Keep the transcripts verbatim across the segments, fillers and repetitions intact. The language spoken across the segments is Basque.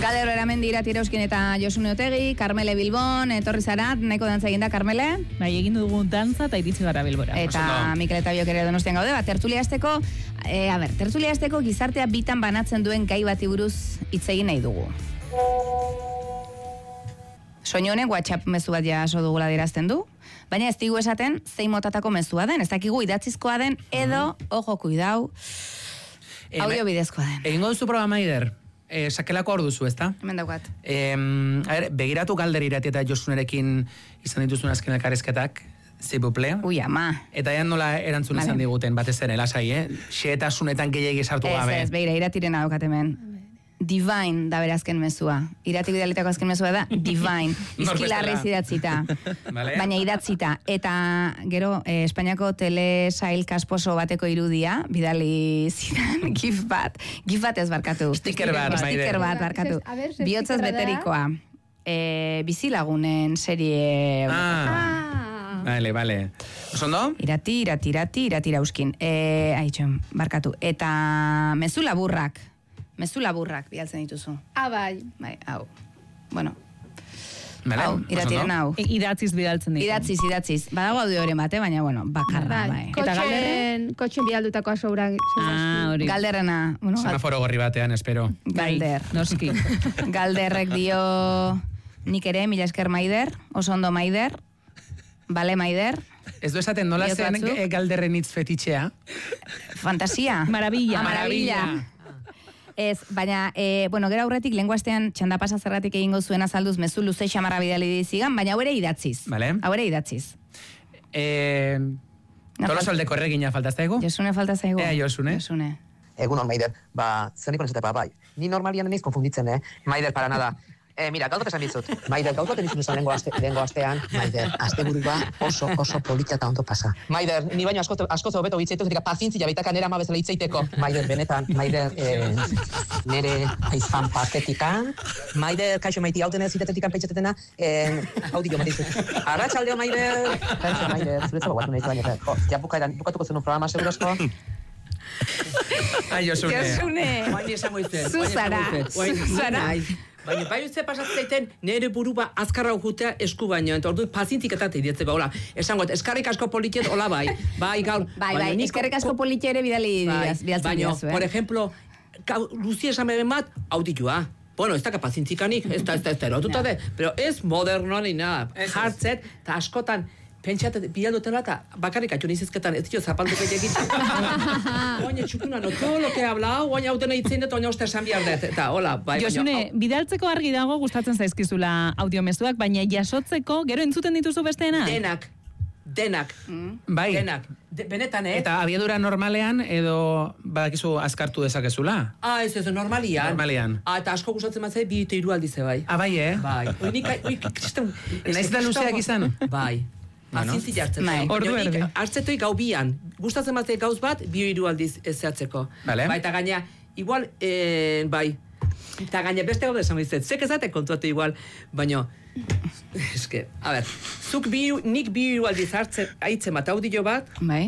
Galder Beramendi Irati Erauskin eta Josune Otegi, Carmele Bilbon, etorri zarat, nahiko dantza eginda, Carmele. Bai, egin dugu dantza eta iritsi gara Bilbora. Eta Mikel eta Biok ere Donostian gaude, bat, tertulia hasteko, e, a ber, tertulia hasteko gizartea bitan banatzen duen gai bati buruz hitz egin nahi dugu. Soinu honek WhatsApp mezu bat jaso dugula dirazten du, baina ez digu esaten zein motatako mezua den, ez dakigu idatzizkoa den, edo, ojo, kuidau, audio bidezkoa den. Egingo duzu proba Maider, e, sakelako hor duzu, ezta? Hemen daukat. E, a ver, begiratu Galder Irati eta Josunerekin izan dituzun azken elkarrizketak, zibuple. Ui, ama. Eta ean nola erantzun izan diguten, batez ere, lasai, eh? Xeetasunetan gehiagi sartu gabe. Ez, ez, begira, Iratirena daukat hemen. Divine da berazken mezua. Irati bidalitako azken mezua da Divine. Izkilarriz idatzita. Vale. Baina idatzita. Eta gero, eh, Espainiako telesail kasposo bateko irudia, bidali zidan gif bat. Gif bat ez barkatu. Sticker bat, Sticker bat barkatu. Bihotzaz beterikoa. Eh, bizilagunen serie... Ah. Vale, vale. Osondo? Irati, irati, irati, irati irauskin. Eh, Aitxon, barkatu. Eta mezu laburrak. Mezu laburrak bidaltzen dituzu. Ah, bai. Bai, hau. Bueno. Vale, hau, iratiren hau. E, idatziz bidaltzen ditu. Idatziz, idatziz. Badago audio ere bate, baina, bueno, bakarra, bai. bai. Eta galderren, kotxen bidaldutako asoura. Ah, hori. Galderrena. Bueno, semaforo gorri batean, espero. Galder. Noski. Galderrek dio nik ere, mila esker Maider, oso ondo Maider, bale Maider. Ez du esaten nola Diot zen batzuk. e, Galderren hitz fetitxea? Fantasia. Maravilla. Ah, maravilla. Ez, baina, e, bueno, gero aurretik lenguastean txanda pasa zerratik egingo zuen azalduz mezu luze xamarra bidali dizigan, baina hau ere idatziz. Vale. Hau ere idatziz. Eh, Tolosa aldeko erregina falta zaigu? Josune falta zaigu. Ea, Josune. Josune. Egunon, Maider, ba, zer niko nesatepa, bai. Ni normalian neiz konfunditzen, eh? Maider, para nada. Eh, mira, gauzat esan dizut. Maider, gauzat enizun esan lengo, aste, lengo astean. Maider, aste burua oso, oso polita eta ondo pasa. Maider, ni baino asko, asko hobeto hitzaiteko, zerika pazientzia baitaka nera ama bezala hitzaiteko. Maider, benetan, Maider, eh, nere aizpan patetikan. Maider, kaixo maiti hauten ez zitetetikan peitxetetena, eh, hau dio matizut. Arratxaldeo, Maider. Kaixo, Maider, zuretzako guatu nahi baina. Oh, ja bukaeran, bukatuko zen un programa, segurasko. Ai, Josune. Josune. Baina esango izuen. Zuzara. Zuzara. Baina bai utze pasatzen zaiten nire burua azkarra ujutea esku baino. Eta ordu pazientik eta teidetzeko, hola. Esango, eskarrik asko politiet, hola bai. Bai, gaur. Bai, bai, eskerrik asko politia ere bidali bidaltzen didazu, eh? Por ejemplo, Luzi esamen bat, auditua. Bueno, ez da pazientzikanik, ez da, ez da, ez da, erotuta de, pero ez modernoa ni nada. Jartzet, eta askotan, pentsat, bidaldutela eta bakarrik atxo nizizketan, ez dio zapalduko egiten. Oain txukuna, no, todo lo que he hablado, oain hauten eitzen dut, oain oste esan behar dut, eta hola, bai. Josune, bidaltzeko argi dago gustatzen zaizkizula audiomezuak, baina jasotzeko, gero entzuten dituzu besteena? Denak, denak, Bai. denak. De, benetan, eh? Eta abiadura normalean edo badakizu azkartu dezakezula? Ah, ez ez, normalian. Normalian. Ah, eta asko gustatzen matzai, bi eta hiru aldize, bai. Ah, bai, eh? Bai. Oi, nik, oi, kriston... Naiz eta luzeak izan? Bai. Pazientzi jartzen. Bai. Ordu erdi. Hartzetoi gau bian. Gustatzen matzai gauz bat, bi hiru aldiz ezeatzeko. Vale. Bai, eta gaina, igual, eh, bai. Eta gaina beste gaude esan bizet. Zek ezate kontuatu igual, baina... Eske, a ber, zuk bi, nik bi hiru aldiz hartzen, aitzen bat audio bat, Bai.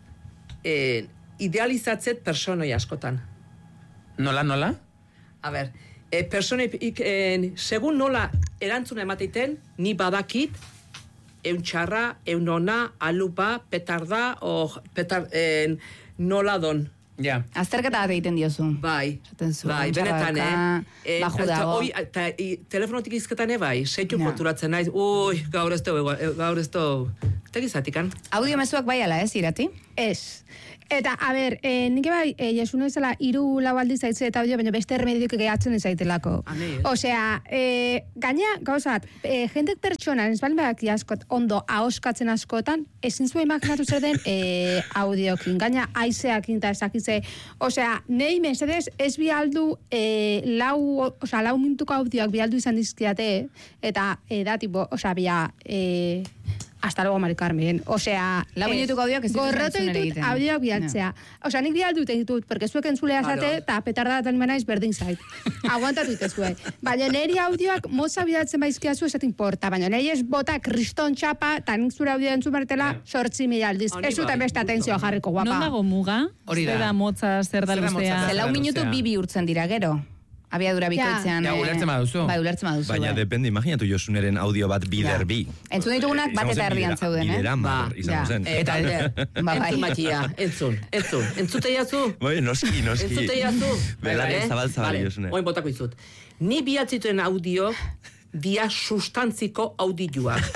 eh, idealizatzet personoi askotan. Nola, nola? A ber, eh, personoi, eh, segun nola erantzuna emateiten, ni badakit, eun txarra, eun ona, alupa, petarda, o petar, eh, nola don. Ja. Azterketa bat egiten diozu. Bai, Esaten zuen, bai, benetan, txarraka, eh? eh baju eta dago. hoi, eta i, telefonotik izketan bai, seitu Ja. konturatzen naiz, ui, gaur ez dugu, gaur ez dugu, eta gizatikan. Audio mezuak bai ala, ez, Irati? Ez. Eta, a ber, eh, nik bai, eh, Jesune bezala, hiru lau aldiz zaitze eta audio, baina beste ermediok gehiatzen izaitelako. Ah, nei, eh? Osea, eh, gaina, gauzat, eh, jendek pertsonan, ez balen behak askot, ondo, ahoskatzen askotan, ezin zuen imaginatu zer den eh, audiokin, gaina aizeakin eta ezakize. Osea, nei mesedez, ez bialdu eh, lau, osea, lau minutuko audioak bialdu izan dizkiate, eta, eh, da, tipo, osea, bia, eh, hasta luego, Mari Carmen. Osea, Lau minutuko audioak ez ditut gorrotu entzun ere ditut egiten. audioak bialtzea. Osea, nik bialdu ditut, porque zuek entzulea Claro. zate, eta petarda da naiz berdin zait. Aguantatu dituzue. Baina neri audioak motza bialtzen baizkiazu ez importa, baina neri ez bota kriston txapa, eta nik zure audio entzun bertela sortzi mila aldiz. Hori Ez zuten bai, beste gusto. atentzioa jarriko, guapa. Non dago muga? Hori da. Zer da motza, zer da Zer da motza, luzea? zer Ze da lau minutu luzea. bi bihurtzen dira, gero. abiadura bikoitzean. Ja, ulertzen baduzu. Bai, ulertzen baduzu. Baina depende, imaginatu Josuneren audio bat bider bi. Entzun ditugunak bat eta erdian zeuden, eh? Bidera mar, izango zen. Eta, entzun matxia, entzun, entzun. Entzute jazu? Bai, noski, noski. Entzute jazu? Belaren zabal zabal, Josune. Oin botako izut. Ni bihatzituen audio, dia sustantziko audioak.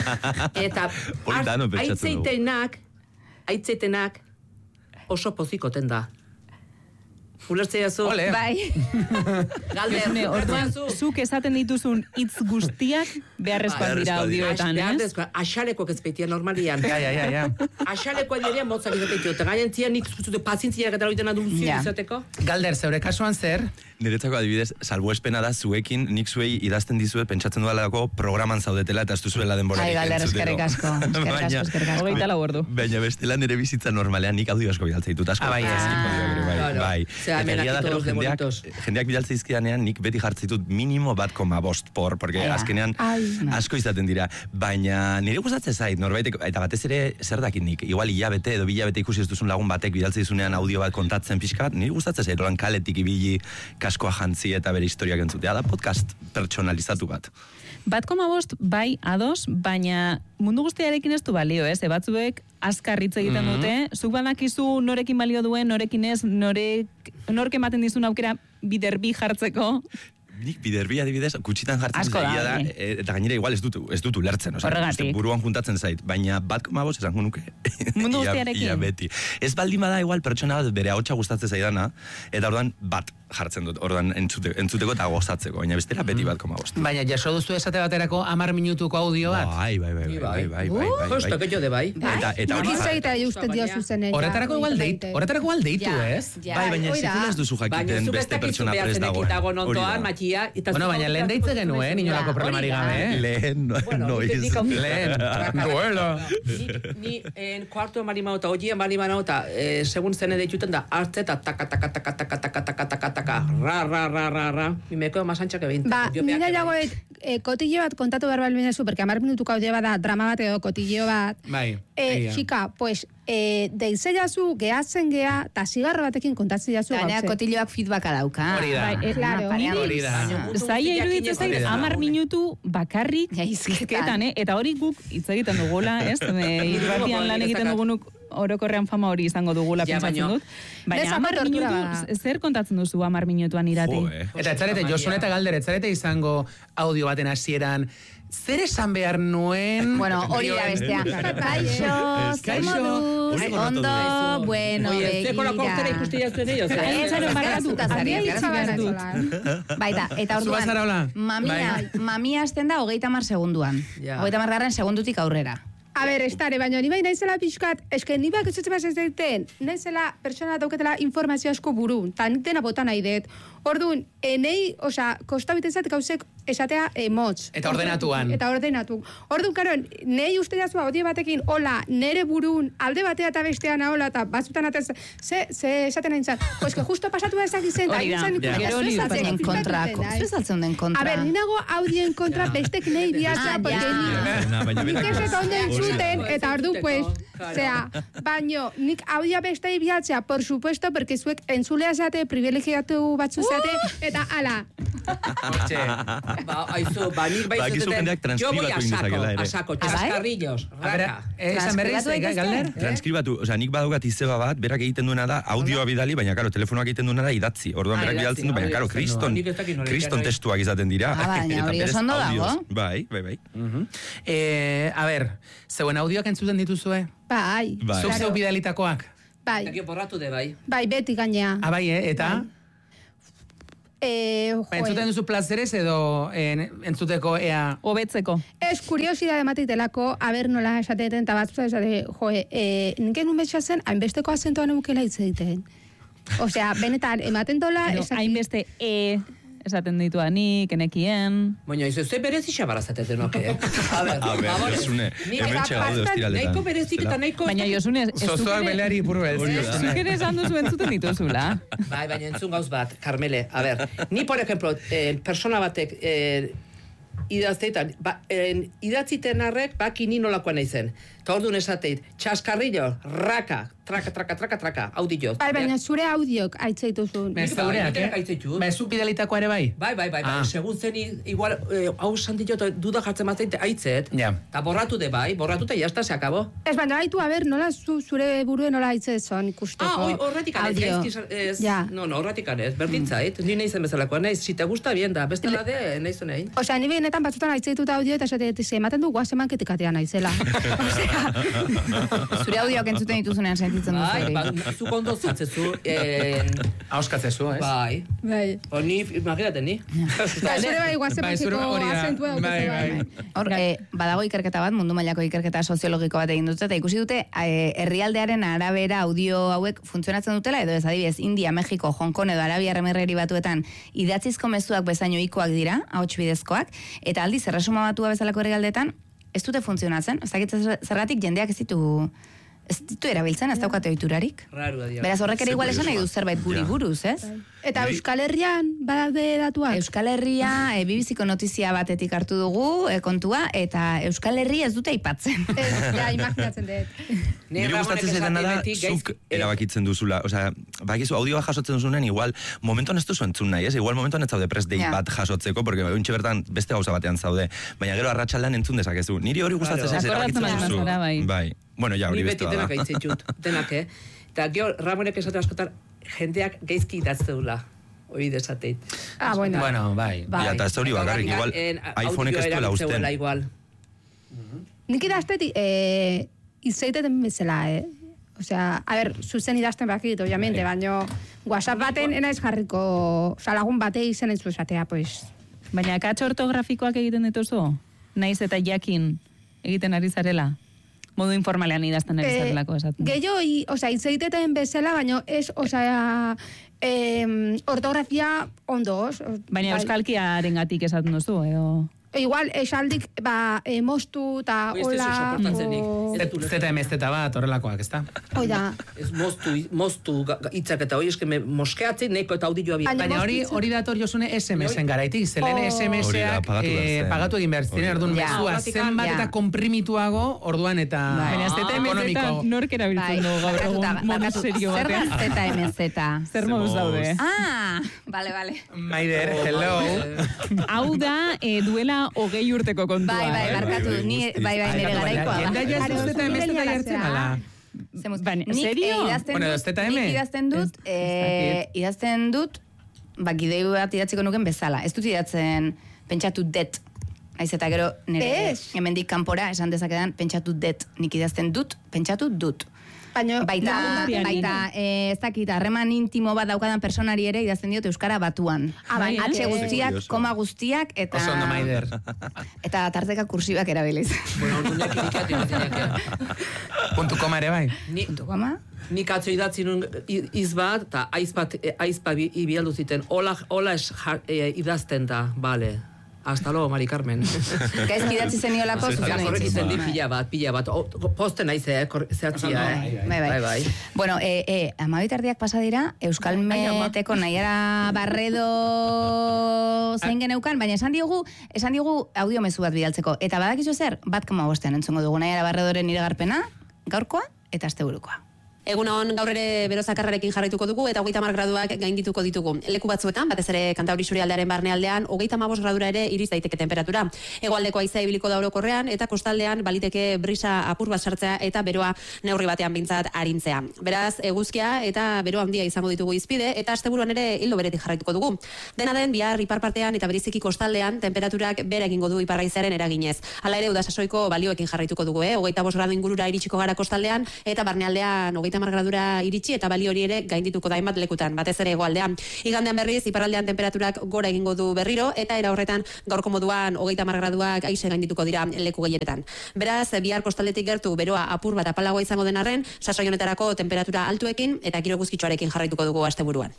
Eta Politano pentsatzen dugu. aitzeitenak, aitzeitenak oso pozikoten da. Ulertzea jazu? Ole. Bai. Galder, Josune, orduan, jazu? zuk esaten dituzun hitz guztiak beharrezkoak dira audioetan, ez? Axaleko ez beitia normalian. Ja, ja, ja, ja. Axalekoa dira motzak izateiko. Eta gainentzia nik zuzute pazientziak eta loiten adu Ja. izateko. Galder, zeure kasuan zer? Niretzako adibidez, salbuespena da zuekin, nik zuei idazten dizuet, pentsatzen dudalako programan zaudetela eta ez duzuela denborarik Ai, Galder, eskerrik asko. Eskerrik asko, eskerrik asko. Hogeita lau ordu. Baina bestela nire bizitza normalean nik audio asko bidaltza ditut asko. Ah, bai, ez. Asko audioak ere, bai, Claro. bai. Zera, Eta hemen egia da aquí gero todos de jendeak, bonitos. jendeak bidaltza izkidanean nik beti jartzitut minimo bat koma bost por, porque Ai, azkenean ai. asko izaten dira. Baina nire gustatzen zait, norbaitek, eta batez ere zer dakit nik, igual hilabete edo bilabete ikusi ez duzun lagun batek bidaltza dizunean audio bat kontatzen pixka bat, nire gustatzen zait, holan kaletik ibili kaskoa jantzi eta bere historiak entzutea, da podcast pertsonalizatu bat. Bat koma bost, bai, ados, baina mundu guztiarekin ez du balio, ez? E batzuek azkar hitz egiten dute, zuk badakizu norekin balio duen, norekin ez, norek, nork ematen dizun aukera bider bi jartzeko. Nik biderbi adibidez, kutsitan jartzen Asko da, zaila da, bai. e, eta gainera igual ez dut, ez dut ulertzen, osea, Horregatik. uste buruan juntatzen zait, baina bat koma bost esango nuke. Mundu Ia- guztiarekin. ia beti. Ez baldin bada igual pertsona bat bere ahotsa gustatzen zaidana, eta orduan bat jartzen dut, orduan entzute, entzuteko eta gozatzeko, baina bestela beti bat koma bost. Baina jaso duzu esate baterako hamar minutuko audio bat. Bai, bai, bai, bai, bai, bai, bai, bai, Justo, que yo de bai. Eta, eta hori Nik bai. zeita justen dio zuzenean. Horretarako igual deitu, horretarako igual deitu, Ja, ez? ja. Bai, baina Hoi da. sekula ez duzu Baina jakiten zuk ez beste dakizu pertsona prest behatzen dagoen. ekitago Hori nontoan, da. matxia. eta Bueno, zuk baina lehen aukera deitzen joztu genuen, nahi inolako zuen. problemarik Ja, gabe, hori eh? Lehen, no, Bueno, noiz. nik aukera- Lehen, Raka, duelo. Ni, ni en kuarto marimano eta oien marimano eta eh, segun zene deituten da hartze eta taka taka taka taka taka taka taka taka ra ra ra ra ra mi me quedo más ancha que veinte. Ba, Yo nire beak- jago e, kotillo bat kontatu behar balbina zu, porque hamar minutuko audio bat da, drama bat edo kotillo bat. Bai, E, egia. txika, pues, e, deize jazu, gehatzen gea, eta zigarro batekin kontatzen jazu Gainera gauze. kotiloak feedbacka dauka. Hori da. Bai, e, Claro. niri Hori da. zaila iruditzen zait Hori da. hamar minutu bakarrik Hizketan. hizketan, eh? Eta hori guk hitz egiten dugula, ez? E, irratian lan egiten dugunuk orokorrean fama hori izango dugula Ja, pentsatzen baino- dut. Baina Bezako hamar tortura minutu, bada. zer kontatzen duzu hamar minutuan irati? Jo, eh. Eta etzarete, Josun eta Galder, etzarete izango audio baten hasieran, zer esan behar nuen... Bueno, hori da bestea. Kaixo, zer Kaixo. moduz, Hori konatu ondo, duzu. bueno, Oye, zeko la kortera begira. ikusti jazuen ellos. Ez, eh? ez, barkatu, Handia handia hitza hitza behar behar dut. dut. Baita, eta Zu bazara hola? orduan, mamia, Bai. mamia azten da hogeita mar segunduan. Ja. Hogeita mar garren segundutik aurrera. A ber, estare, baina ni bai naizela pixkat, eske ni bak ez ez egiten, naizela pertsona dauketela informazio asko burun, eta nik dena bota nahi dut. Orduan, enei, osea, kosta biten zait gauzek esatea e, motz. Eta ordenatuan. Eta ordenatu. Orduan, karo, nei uste jazua audio batekin, hola, nere burun, alde batea eta bestean hola, eta batzutan atez, ze, ze esaten nahi zan, pues que justo pasatu ezak izen, Hori da. Ja. Gero hori Zer Baina saltzen kontrako? Zer saltzen den kontra? A ber, ninago audien kontra bestek nei bihatzea, Ah, porque ja. ni... Na, baina Nik berak- ez eta ondo entzuten, Hori da. eta ordu, pues, Claro. zera, baino, nik audia bestei bihatzea, por supuesto, porque zuek entzulea zate, privilegiatu batzu zate, eta ala. Hortxe. Ba, aizu, ba, nik bai Bakizu zuten, jendeak yo voy a transkribatu egin saco, dezakela ere. a saco, Ah, bai? chascarrillos, A ber, raka. eh, esan berriz, Transkribatu eh, daitezke? Galder? Transkribatu, osea, nik badaukat izeba bat, berak egiten duena da audioa bidali, baina karo, telefonoak egiten duena da idatzi. Orduan Ah, berak idatzi, bidaltzen du, baina hori karo, idatzi, kriston, nik ez dakit nola kriston egiten, testuak izaten dira. Ah, baina Eta hori berez oso ondo audioz. dago. Bai, bai, bai. Eh, a ber, zeuen audioak entzuten dituzue? Bai, Bai. Zuk zeu bidalitakoak? bai, Taki borratu de bai. bai, beti gainea. Ah, bai, eh? Eta? Eh, Ba, entzuten duzu plazerez edo en, entzuteko ea... Hobetzeko. Ez kuriosidade matitelako, aber nola esateten, eta batzuta esate, joe, e, ninken un betxazen, hainbesteko azentoan eukela hitz egiten. Osea, benetan, ematen dola, Edo, esaki- hainbeste e esaten ditu anik, enekien. Baina, izu, ze berezi xabarazatete noke, eh? A ber, A ber, favores. Josune, Nik hemen eta txegaude pastan ostiraletan. Nahiko berezik eta nahiko... Baina Josune, ez zuk Zozoak ere- beleari ipurbez. Hori da. zuk ere esan duzu entzuten dituzula. Bai, baina entzun gauz bat, Carmele, a ber, ni, por ejemplo, eh, persona batek eh, idazteetan, ba, eh, idatziten arrek, baki ni nolakoa nahi zen. Ta orduan esateit, txaskarrillo, raka, traka, traka, traka, traka, audio. Bai, baina zure audiok aitzeituzun. Ba, zeureak, eh? Ba, zu bidalitako ere bai? Bai, bai, bai, bai. Ah. Segun zen, igual, eh, hau esan diot, duda jartzen matzeit, aitzet. Ja. Ta borratu de bai, borratu eta jazta, se acabó. Ez, baina haitu, a ber, nola zu, zure burue nola aitzezon ikusteko. Ah, oi, horretik anez, audio. gaizki, ez, Ja. no, no, horretik anez, berdin zait, ni nahi zen bezalakoa, nahi, si te gusta bien da, beste la de, nahi zen nahi. Osea, ni benetan batzutan aitzeituta audio eta esate, ze ematen du guazeman ketikatea naizela. Zure audioak entzuten dituzunean sentitzen duzu Bai, hori. ba, zu kondo zatzezu, en... Auskatzezu, ez? Bai. Bai. O ni, imagínate ni. Ba, zure bai guazemakeko azentua dut. Bai, bai. Hor, eh, badago ikerketa bat, mundu mailako ikerketa soziologiko bat egin dute, eta ikusi dute eh, herrialdearen arabera audio hauek funtzionatzen dutela, edo ez adibidez, India, Mexiko, Hong Kong edo Arabiar Emirerri Batuetan idatzizko mezuak bezaino ohikoak dira, ahots bidezkoak, eta aldiz erresuma batua bezalako herrialdeetan ez dute funtzionatzen, ez dakit zergatik jendeak ez ditu ez ditu erabiltzen, ez daukate ohiturarik. Rarua dira. Beraz, horrek ere igual esan nahi du zerbait guri buruz, ez? Eta Euskal Herrian badaude datuak? Euskal Herria, e, bibiziko notizia batetik hartu dugu e, kontua, eta Euskal Herria ez dute aipatzen. Ez, ja, imaginatzen dut. Nire gustatzen zaitana da, zuk erabakitzen duzula. Osea, bakizu, audioa jasotzen duzunen, igual, momentuan ez duzu entzun nahi, ez? Igual momentuan ez zaude prest dei Ja. bat jasotzeko, porque untxe bertan beste gauza batean zaude. Baina gero arratsaldean entzun dezakezu. Niri hori gustatzen Claro. zaiz erabakitzen Akordatzen duzu. bazara, bai. Bai. Bueno, ja, hori Ni beti bestea denak da. aitzitut, denak, eh? Eta gero, Ramonek esate askotan, jendeak gaizki idatzeula. Hori desateit. Ah, bueno. Bueno, bai. Bai. Ja, eta ez hori bakarrik, igual, En iPhonek ez duela usten. erabiltzeuela igual. Nik idaztet, eh, izaiteten bezala, eh? Osea, a ber, zuzen idazten bakit, obviamente, baina WhatsApp baten enaiz jarriko, osea, lagun bate izen entzu esatea, pues. Baina akats ortografikoak egiten dituzu? Naiz eta jakin egiten ari zarela? Modu informalean idazten ari zarelako esaten. Gehiago, i- osea, itzeiteten bezala, baina ez, osea, eh, ortografia ondo, os- Baina bai. euskalkiaren gatik esaten duzu, edo... Igual, esaldik, ba, eh, mostu eta Hoi, ez hola... duzu soportatzenik. o- Ez du Zeta emezteta bat, horrelakoak, ezta? Hoi da. Ez moztu, moztu ga- ga- hitzak eta hori eske me moskeatzen neko eta audioa bi. Baina Baina hori moztu- hori dator josune S M S-en garaitik, zelen Oh. S M Hori da, S-ak pagatu behar eh, zen. pagatu egin behar ziren, Hori da. orduan Ja. mezua Automatika- zenbat ja. eta komprimituago, orduan eta Bai. Baina Z M Z ekonomiko. nork erabiltzen du gaur egun barkatuta, modu barkatu. serio Zer batean. da Z M Z? Zer moduz daude? Ah, bale, bale. Maider, hello. Hau da, eh, duela hogei urteko kontua. Bai, bai, eh? barkatu, ni, bai, bai, nire garaikoa da. Jendea ja ez Claro, duz eta emezteta zure jartzen, jalatzea. ala. Zemuz, Baina, nik serio? eh, idazten Bueno, dut, Z M? nik idazten dut, Ez- ez eh, dakit. idazten dut, ba, gidei bat idatziko nuken bezala. Ez dut idatzen pentsatu det. Naiz eta gero nire Ez. hemendik kanpora esan dezakedan pentsatu det. Nik idazten dut, pentsatu dut. Baina, Baita, Guztiari. baita, eh, ez dakit, harreman intimo bat daukadan personari ere idazten diot euskara batuan. Ah, bai, H eh? guztiak, Kurioso. koma guztiak, eta... Oso ondo, Maider. Eta tarteka kursibak erabiliz. Bueno, ordunak irikat iritzinak. Puntu koma ere bai. Ni, Puntu koma? nik atzo idatzi nun i- iz bat, eta aiz bat, eh, aiz bat bi- ibialdu ziten, hola, hola es, jar- eh, idazten da, bale. Hasta luego, Mari Carmen. Gaizki idatzi zeniolako Eta zuzen horrek egin izen di zuen. pila bat, pila bat. O, posten naiz, eh, kor- zehatzia, eh. Bai, bai. Bai, bai. Bueno, eh, eh, amabitardiak pasa dira, Euskal Meteko nahiara barredo zein geneukan, baina esan diogu, esan diogu audio mezu bat bidaltzeko. Eta badakizu zer, bat koma bostean entzungo dugu nahiara barredoren iragarpena, gaurkoa eta asteburukoa. Egun hon gaur ere berozakarrarekin jarraituko dugu eta hogeita hamar graduak gaindituko ditugu. Leku batzuetan, batez ere Kantauri Isurialdearen barnealdean, hogeita hamabost gradura ere iriz daiteke temperatura. Hegoaldeko haizea ibiliko da orokorrean eta kostaldean baliteke brisa apur bat sartzea eta beroa neurri batean bintzat arintzea. Beraz, eguzkia eta bero handia izango ditugu izpide eta asteburuan ere hildo beretik jarraituko dugu. Dena den, bihar ipar partean eta bereziki kostaldean temperaturak bera egingo du iparraizearen eraginez. Hala ere, udasasoiko balioekin jarraituko dugu, eh? hogeita bost gradu ingurura iritsiko gara kostaldean eta barnealdean hogeita hamar gradura iritsi eta balio hori ere gaindituko da hainbat lekutan, batez ere hegoaldean. Igandean berriz iparraldean temperaturak gora egingo du berriro eta era horretan gaurko moduan hogeita hamar graduak aise gaindituko dira leku gehienetan. Beraz, bihar kostaldetik gertu beroa apur bat apalagoa izango den arren, sasoi honetarako temperatura altuekin eta giro eguzkitsuarekin jarraituko dugu asteburuan.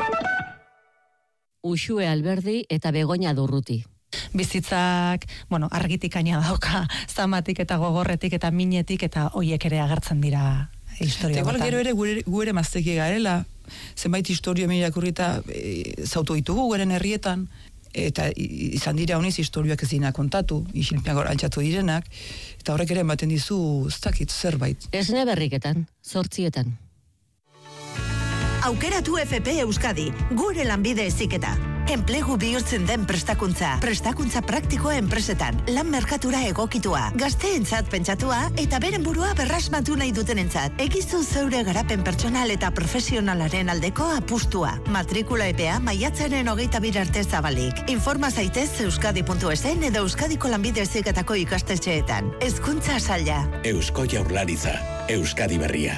Uxue Alberdi eta Begoña Durruti. Bizitzak, bueno, argitik aina dauka, zamatik eta gogorretik eta minetik eta hoiek ere agertzen dira historia Igual batan. gero ere gure, gure mazteki garela, zenbait historio mirakurrita e, zautu ditugu gueren herrietan, eta izan dira honiz historioak ezina kontatu, isilpeak antxatu direnak, eta horrek ere ematen dizu, ez dakit, zerbait. Esne berriketan, zortzietan. Aukeratu F P Euskadi, gure lanbide heziketa. Enplegu bihurtzen den prestakuntza, prestakuntza praktikoa enpresetan, lan merkatura egokitua, gazteentzat pentsatua eta beren burua berrasmatu nahi dutenentzat. Egizu zeure garapen pertsonal eta profesionalaren aldeko apustua. Matrikula epea maiatzaren hogeita bir arte zabalik. Informa zaitez euskadi puntu esen edo Euskadiko lanbide heziketako ikastetxeetan. Hezkuntza saila. Eusko Jaurlaritza, Euskadi berria.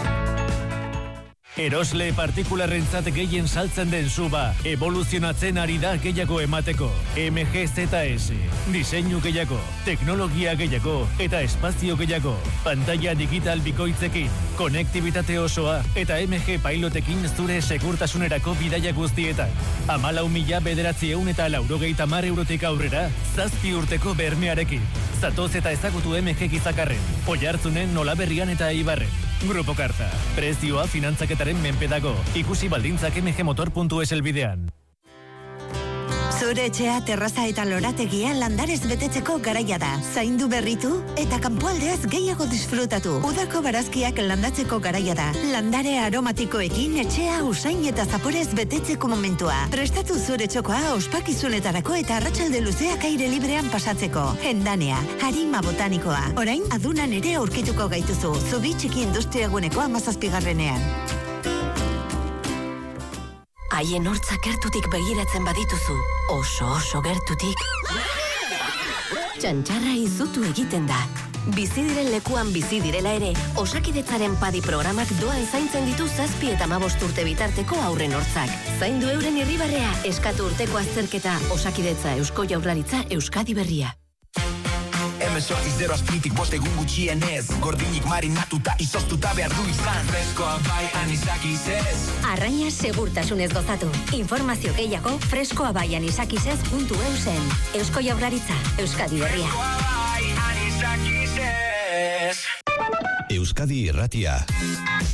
Erosle partikularrentzat gehien saltzen den suba, evoluzionatzen ari da gehiago emateko. M G Z S, diseinu gehiago, teknologia gehiago eta espazio gehiago. Pantalla digital bikoitzekin, konektibitate osoa eta M G pilotekin zure segurtasunerako bidaia guztietan. Hamalau mila bederatzi ehun eta laurogeita hamar eurotik aurrera, zazpi urteko bermearekin. Zatoz eta ezagutu M G Gizakarren, Oiartzunen, Nolaberrian eta Eibarren. Grupo Karta, prezioa finantzaketaren menpe dago. Ikusi baldintzak m g motor puntu es elbidean. Zure etxea, terraza eta lorategia landarez betetzeko garaia da. Zaindu berritu eta kanpoaldeaz gehiago disfrutatu. Udako barazkiak landatzeko garaia da. Landare aromatikoekin etxea usain eta zaporez betetzeko momentua. Prestatu zure txokoa ospakizunetarako eta arratsalde luzeak aire librean pasatzeko. Endanea, harima botanikoa. Orain adunan ere aurkituko gaituzu. Zubi txiki industriaguneko hamazazpigarrenean. Haien hortzak gertutik begiratzen badituzu, oso oso gertutik, txantxarra izutu egiten da. Bizi diren lekuan bizi direla ere, Osakidetzaren padi programak doan zaintzen ditu zazpi eta hamabost urte bitarteko haurren hortzak. Zaindu euren irribarrea, eskatu urteko azterketa, Osakidetza, Eusko Jaurlaritza, Euskadi berria. Emezortzi zero azpitik bost egun gutxienez, gordinik marinatuta izoztuta behar du izan. Freskoa bai anisakizez. Arraina segurtasunez gozatu. Informazio gehiago freskoa bai anisakizez puntu eusen. Eusko Jaurlaritza, Euskadi berria. Freskoa bai anisakizez. Euskadi irratia.